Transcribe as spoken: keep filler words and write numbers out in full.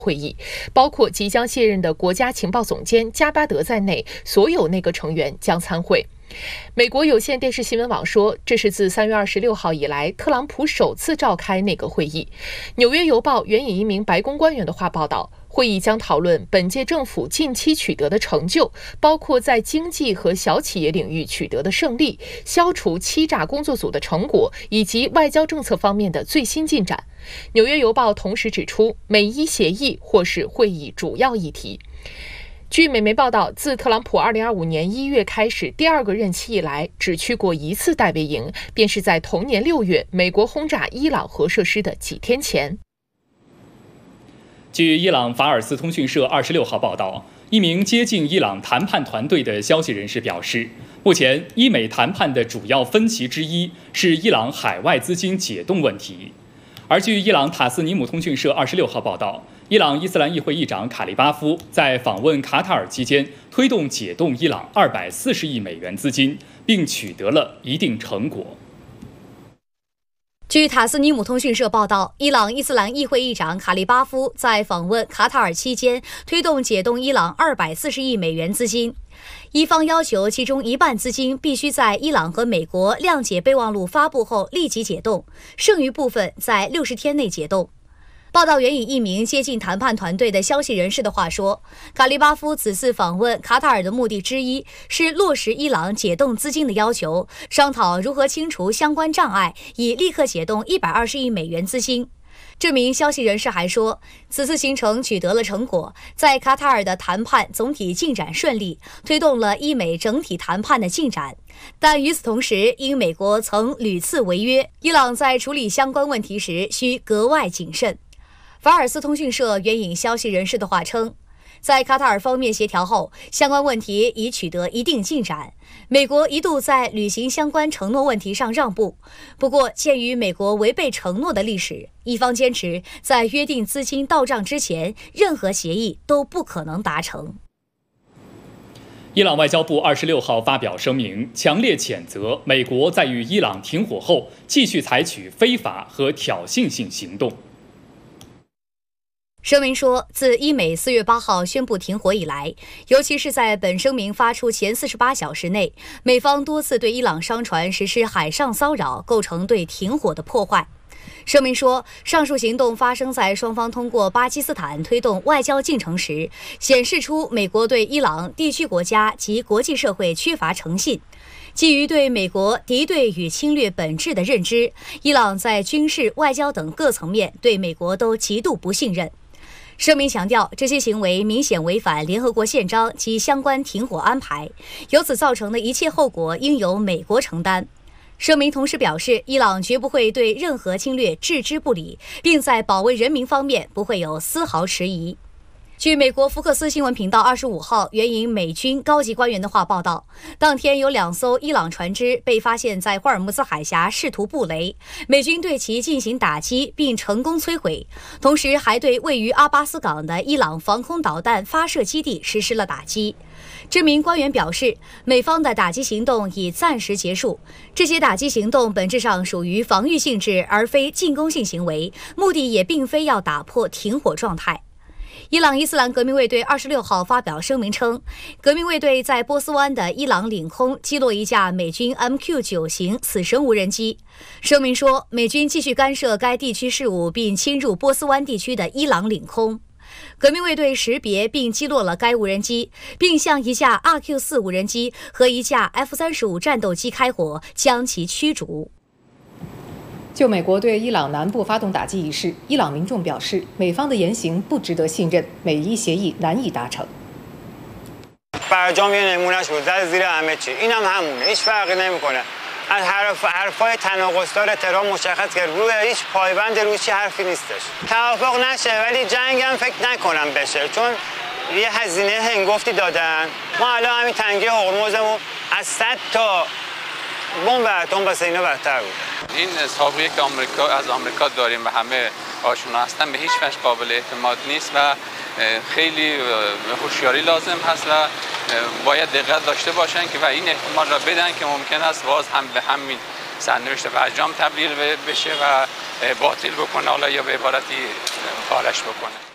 会议，包括即将卸任的国家情报总监加巴德在内，所有内阁成员将参会。美国有线电视新闻网说，这是自三月二十六号以来，特朗普首次召开内阁会议。纽约邮报援引一名白宫官员的话报道，会议将讨论本届政府近期取得的成就，包括在经济和小企业领域取得的胜利、消除欺诈工作组的成果，以及外交政策方面的最新进展。纽约邮报同时指出，美伊协议或是会议主要议题。据美媒报道，自特朗普二零二五年一月开始第二个任期以来，只去过一次戴维营，便是在同年六月美国轰炸伊朗核设施的几天前。 据伊朗法尔斯通讯社二十六号报道，一名接近伊朗谈判团队的消息人士表示，目前伊美谈判的主要分歧之一是伊朗海外资金解冻问题。而据伊朗塔斯尼姆通讯社二十六号报道，伊朗伊斯兰议会议长卡利巴夫在访问卡塔尔期间，推动解冻伊朗二百四十亿美元资金，并取得了一定成果。 据塔斯尼姆通讯社报道，伊朗伊斯兰议会议长卡利巴夫在访问卡塔尔期间，推动解冻伊朗二百四十亿美元资金。伊方要求其中一半资金必须在伊朗和美国谅解备忘录发布后立即解冻，剩余部分在六十天内解冻。报道援引一名接近谈判团队的消息人士的话说，卡利巴夫此次访问卡塔尔的目的之一是落实伊朗解冻资金的要求，商讨如何清除相关障碍，以立刻解冻一百二十亿美元资金。这名消息人士还说，此次行程取得了成果，在卡塔尔的谈判总体进展顺利，推动了伊美整体谈判的进展。但与此同时，因美国曾屡次违约，伊朗在处理相关问题时需格外谨慎。法尔斯通讯社援引消息人士的话称，在卡塔尔方面协调后，相关问题已取得一定进展。美国一度在履行相关承诺问题上让步，不过鉴于美国违背承诺的历史，伊方坚持在约定资金到账之前，任何协议都不可能达成。 伊朗外交部二十六号发表声明，强烈谴责美国在与伊朗停火后继续采取非法和挑衅性行动。 声明说，自伊美四月八号宣布停火以来，尤其是在本声明发出前四十八小时内，美方多次对伊朗商船实施海上骚扰，构成对停火的破坏。声明说，上述行动发生在双方通过巴基斯坦推动外交进程时，显示出美国对伊朗、地区国家及国际社会缺乏诚信。基于对美国敌对与侵略本质的认知，伊朗在军事、外交等各层面对美国都极度不信任。声明强调，这些行为明显违反联合国宪章及相关停火安排，由此造成的一切后果应由美国承担。声明同时表示，伊朗绝不会对任何侵略置之不理，并在保卫人民方面不会有丝毫迟疑。据美国福克斯新闻频道二十五号援引美军高级官员的话报道，当天有两艘伊朗船只被发现在霍尔木兹海峡试图布雷，美军对其进行打击并成功摧毁，同时还对位于阿巴斯港的伊朗防空导弹发射基地实施了打击。这名官员表示，美方的打击行动已暂时结束，这些打击行动本质上属于防御性质而非进攻性行为，目的也并非要打破停火状态。伊朗伊斯兰革命卫队二十六号发表声明称，革命卫队在波斯湾的伊朗领空击落一架美军 M Q 九 型死神无人机。声明说，美军继续干涉该地区事务并侵入波斯湾地区的伊朗领空。革命卫队识别并击落了该无人机，并向一架 R Q 四 无人机和一架 F 三十五 战斗机开火，将其驱逐。 就美国对伊朗南部发动打击一事，伊朗民众表示，美方的言行不值得信任，美伊协议难以达成。 برجام یه نمونهش بود زد زیر همه چی اینم همونه هیچ فرقی نمیکنه از حرف حرفای تناقض‌دار احترام مشخص کرد روی هیچ پایبند روی چی حرفی نیستش توافق نشه ولی جنگم فکر نکنم بشه چون یه هزینه هنگفتی دادن ما الان همین تنگه هرمزمون از صد تا بمب اتم واسه اینا برتر بود این سابقه که آمریکا از آمریکا داریم و همه آشنا هستن به هیچ وجه قابل اعتماد نیست و خیلی هوشیاری لازم هست و باید دقت داشته باشن که و این احتمال را بدن که ممکن است باز هم به همین سرنوشت برجام تبدیل بشه و باطل بکنه حالا یا به عبارتی پارش بکنه